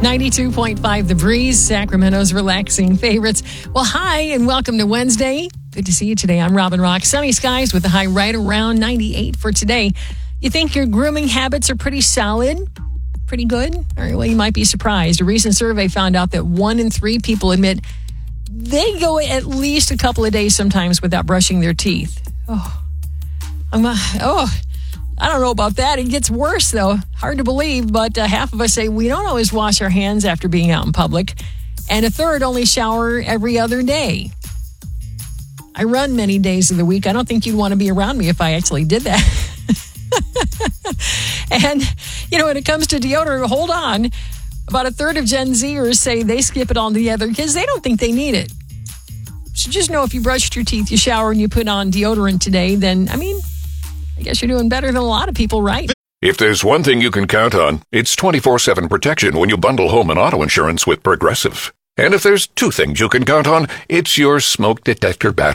92.5 The Breeze, Sacramento's relaxing favorites. Well, hi, and welcome to Wednesday. Good to see you today. I'm Robin Rock. Sunny skies with a high right around 98 for today. You think your grooming habits are pretty solid? Pretty good? All right, well, you might be surprised. A recent survey found out that 1 in 3 people admit they go at least a couple of days sometimes without brushing their teeth. I don't know about that. It gets worse, though. Hard to believe, but half of us say we don't always wash our hands after being out in public, and a third only shower every other day. I run many days of the week. I don't think you'd want to be around me if I actually did that. And, when it comes to deodorant, hold on. About a third of Gen Zers say they skip it altogether because they don't think they need it. So just know if you brushed your teeth, you shower, and you put on deodorant today, then, I guess you're doing better than a lot of people, right? If there's one thing you can count on, it's 24/7 protection when you bundle home and auto insurance with Progressive. And if there's two things you can count on, it's your smoke detector battery.